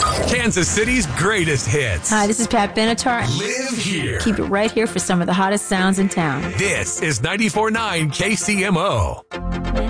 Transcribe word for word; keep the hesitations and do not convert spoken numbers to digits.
Kansas City's greatest hits. Hi, this is Pat Benatar. Live here. Keep it right here for some of the hottest sounds in town. This is ninety-four point nine K C M O.